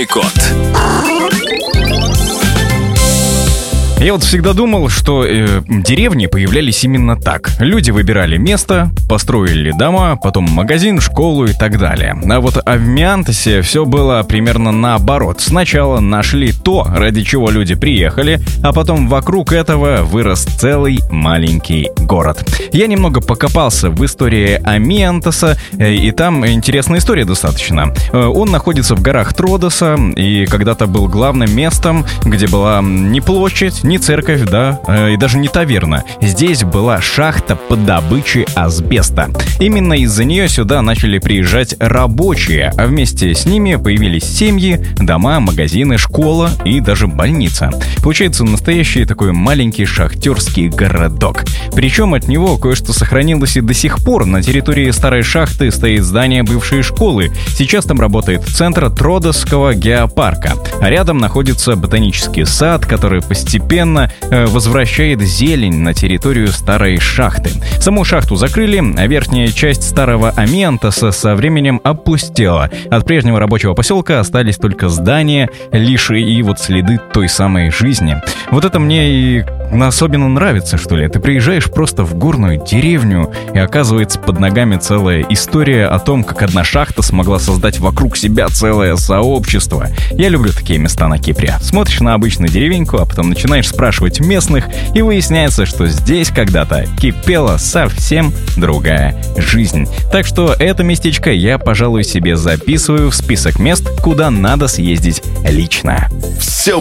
Красный кот. Я вот всегда думал, что деревни появлялись именно так. Люди выбирали место, построили дома, потом магазин, школу и так далее. А вот в Миантосе все было примерно наоборот. Сначала нашли то, ради чего люди приехали, а потом вокруг этого вырос целый маленький город. Я немного покопался в истории Миантоса, и там интересная история достаточно. Он находится в горах Тродоса и когда-то был главным местом, где была не площадь, не церковь, да, и даже не таверна. Здесь была шахта по добыче асбеста. Именно из-за нее сюда начали приезжать рабочие, а вместе с ними появились семьи, дома, магазины, школа и даже больница. Получается настоящий такой маленький шахтерский городок. Причем от него кое-что сохранилось и до сих пор. На территории старой шахты стоит здание бывшей школы. Сейчас там работает центр Тродосского геопарка. А рядом находится ботанический сад, который постепенно возвращает зелень на территорию старой шахты. Саму шахту закрыли, а верхняя часть старого Миантоса со временем опустела. От прежнего рабочего поселка остались только здания, лишь и вот следы той самой жизни. Вот это мне и особенно нравится, что ли. Ты приезжаешь просто в горную деревню, и оказывается под ногами целая история о том, как одна шахта смогла создать вокруг себя целое сообщество. Я люблю такие места на Кипре. Смотришь на обычную деревеньку, а потом начинаешь спрашивать местных, и выясняется, что здесь когда-то кипела совсем другая жизнь. Так что это местечко я, пожалуй, себе записываю в список мест, куда надо съездить лично. Все